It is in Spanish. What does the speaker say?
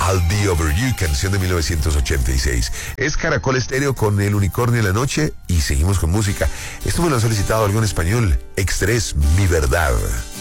I'll Be Over You, canción de 1986. Es Caracol Estéreo con El Unicornio en la Noche y seguimos con música. Esto me lo ha solicitado algo en español. Extres, Mi Verdad.